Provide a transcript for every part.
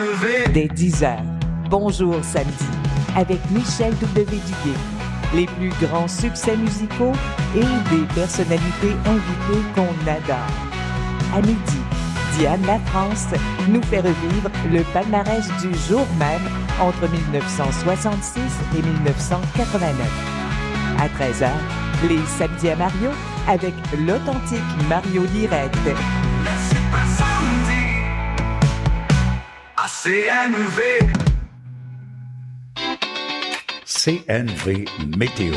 Dès 10h, Bonjour Samedi, avec Michel W. Duguay. Les plus grands succès musicaux et des personnalités invitées qu'on adore. À midi, Diane Lafrance nous fait revivre le palmarès du jour même entre 1966 et 1989. À 13h, les Samedis à Mario avec l'authentique Mario Lirette. CNV Météo.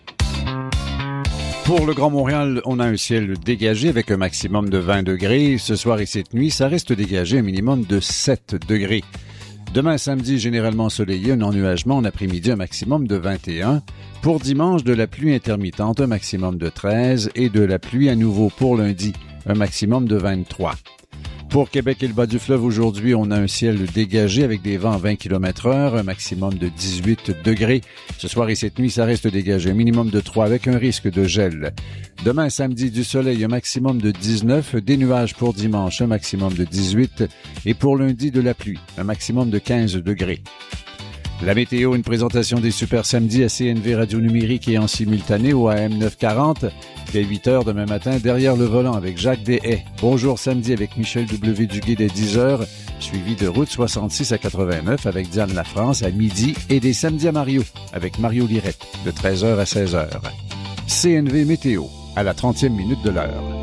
Pour le Grand Montréal, on a un ciel dégagé avec un maximum de 20 degrés. Ce soir et cette nuit, ça reste dégagé, un minimum de 7 degrés. Demain, samedi, généralement ensoleillé, un ennuagement en après-midi, un maximum de 21. Pour dimanche, de la pluie intermittente, un maximum de 13. Et de la pluie à nouveau pour lundi, un maximum de 23. Pour Québec et le bas du fleuve, aujourd'hui, on a un ciel dégagé avec des vents à 20 km/h, un maximum de 18 degrés. Ce soir et cette nuit, ça reste dégagé, un minimum de 3 avec un risque de gel. Demain, samedi, du soleil, un maximum de 19, des nuages pour dimanche, un maximum de 18, et pour lundi, de la pluie, un maximum de 15 degrés. La météo, une présentation des Super Samedis à CNV Radio Numérique et en simultané au AM 940. Dès 8h demain matin, derrière le volant avec Jacques Deshaies. Bonjour Samedi avec Michel W. Duguay dès 10h, suivi de Route 66 à 89 avec Diane Lafrance à midi et des Samedis à Mario avec Mario Lirette de 13h à 16h. CNV Météo à la 30e minute de l'heure.